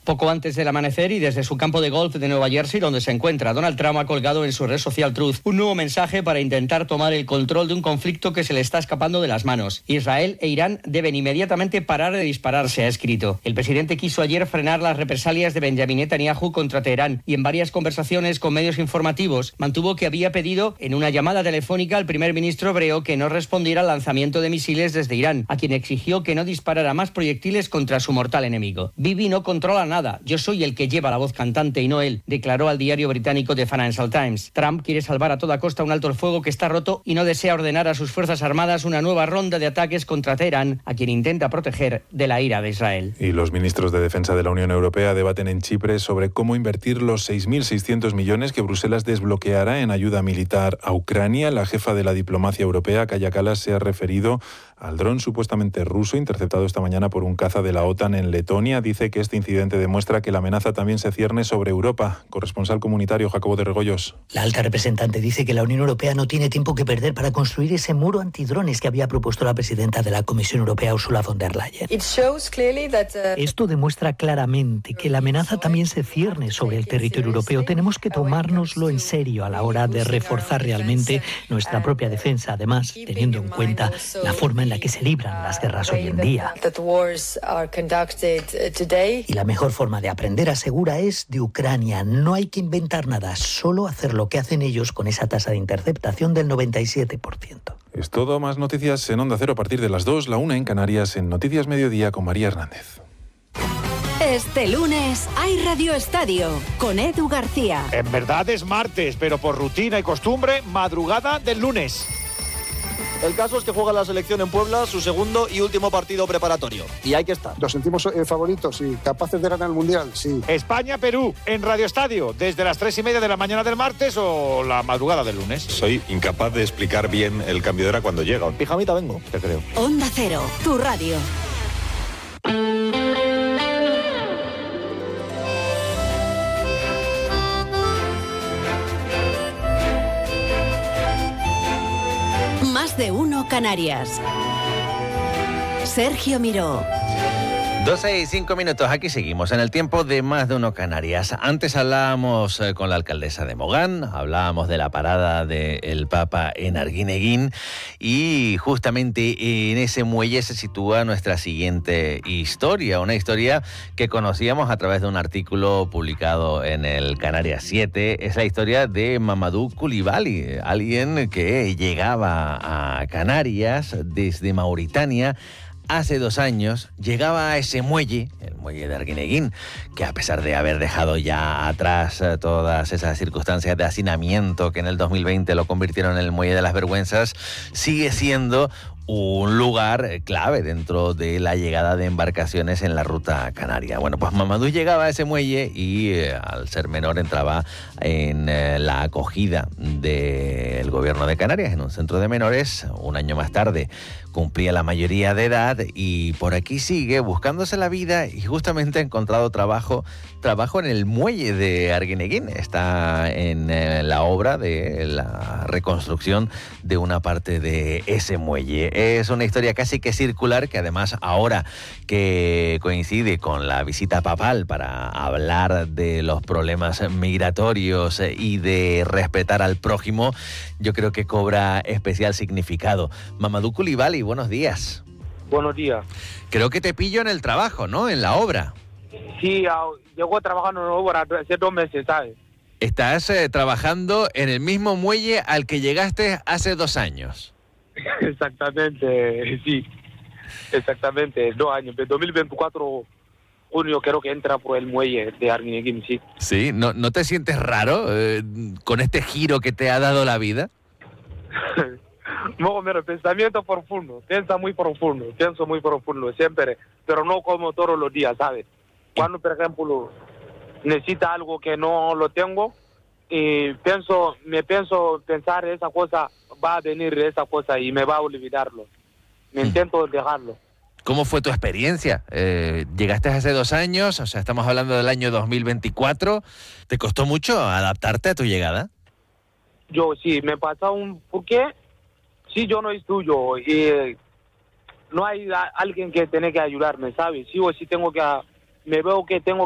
Poco antes del amanecer y desde su campo de golf de Nueva Jersey, donde se encuentra, Donald Trump ha colgado en su red social Truth un nuevo mensaje para intentar tomar el control de un conflicto que se le está escapando de las manos. Israel e Irán deben inmediatamente parar de dispararse, ha escrito. El presidente quiso ayer frenar las represalias de Benjamin Netanyahu contra Teherán y en varias conversaciones con medios informativos mantuvo que había pedido en una llamada telefónica al primer ministro hebreo que no respondiera al lanzamiento de misiles desde Irán, a quien exigió que no disparara más proyectiles contra su mortal enemigo. Bibi no controla nada, yo soy el que lleva la voz cantante y no él, declaró al diario británico The Financial Times. Trump quiere salvar a toda costa un alto el fuego que está roto y no desea ordenar a sus fuerzas armadas una nueva ronda de ataques contra Teherán, a quien intenta proteger de la ira de Israel. Y los ministros de Defensa de la Unión Europea debaten en Chipre sobre cómo invertir los 6.600 millones que Bruselas desbloqueará en ayuda militar a Ucrania. La jefa de la diplomacia europea, Kaja Kallas, se ha referido al dron supuestamente ruso interceptado esta mañana por un caza de la OTAN en Letonia. Dice que este incidente demuestra que la amenaza también se cierne sobre Europa. Corresponsal comunitario Jacobo de Regoyos. La alta representante dice que la Unión Europea no tiene tiempo que perder para construir ese muro antidrones que había propuesto la presidenta de la Comisión Europea, Ursula von der Leyen. Esto demuestra claramente que la amenaza también se cierne sobre el territorio europeo. Tenemos que tomárnoslo en serio a la hora de reforzar realmente nuestra propia defensa, además teniendo en cuenta la forma en la que se libran las guerras hoy en día. Y la mejor forma de aprender, asegura, es de Ucrania. No hay que inventar nada, solo hacer lo que hacen ellos con esa tasa de interceptación del 97%. Es todo, más noticias en Onda Cero a partir de las 2, la 1 en Canarias, en Noticias Mediodía con María Hernández. Este lunes hay Radio Estadio con Edu García. En verdad es martes, pero por rutina y costumbre, madrugada del lunes. El caso es que juega la selección en Puebla su segundo y último partido preparatorio. Y hay que estar. Nos sentimos favoritos y capaces de ganar el Mundial, sí. España-Perú en Radio Estadio, desde las 3:30 de la mañana del martes o la madrugada del lunes. Soy incapaz de explicar bien el cambio de hora cuando llega. En pijamita vengo, te creo. Onda Cero, tu radio. Más de uno Canarias. Sergio Miró. 12 y 5 minutos, aquí seguimos en el tiempo de Más de uno Canarias. Antes hablábamos con la alcaldesa de Mogán, hablábamos de la parada del Papa en Arguineguín y justamente en ese muelle se sitúa nuestra siguiente historia, una historia que conocíamos a través de un artículo publicado en el Canarias 7, es la historia de Mamadou Coulibaly, alguien que llegaba a Canarias desde Mauritania. Hace 2 años llegaba a ese muelle, el muelle de Arguineguín, que a pesar de haber dejado ya atrás todas esas circunstancias de hacinamiento que en el 2020 lo convirtieron en el muelle de las vergüenzas, sigue siendo un lugar clave dentro de la llegada de embarcaciones en la ruta canaria. Bueno, pues Mamadou llegaba a ese muelle y al ser menor entraba en la acogida del gobierno de Canarias, en un centro de menores. Un año más tarde cumplía la mayoría de edad y por aquí sigue buscándose la vida y justamente ha encontrado trabajo en el muelle de Arguineguín. Está en la obra de la reconstrucción de una parte de ese muelle. Es una historia casi que circular que además ahora que coincide con la visita papal para hablar de los problemas migratorios y de respetar al prójimo, yo creo que cobra especial significado. Mamadou Coulibaly, buenos días. Buenos días. Creo que te pillo en el trabajo, ¿no? En la obra. Sí, llego trabajando en la obra hace 2 meses, ¿sabes? Estás trabajando en el mismo muelle al que llegaste hace 2 años. Exactamente, sí. Exactamente, 2 años. En 2024, junio, creo que entra por el muelle de Arguineguín, sí. Sí, ¿no te sientes raro con este giro que te ha dado la vida? No, mira, pensamiento profundo. Pienso muy profundo, siempre. Pero no como todos los días, ¿sabes? Cuando, por ejemplo, necesita algo que no lo tengo, y me pienso pensar esa cosa, va a venir esa cosa y me va a olvidarlo. Me intento dejarlo. ¿Cómo fue tu experiencia? Llegaste hace 2 años, o sea, estamos hablando del año 2024. ¿Te costó mucho adaptarte a tu llegada? Yo sí, me pasa ¿por qué? Sí, yo no estudio y no hay alguien que tiene que ayudarme, ¿sabes? Sí o sí me veo que tengo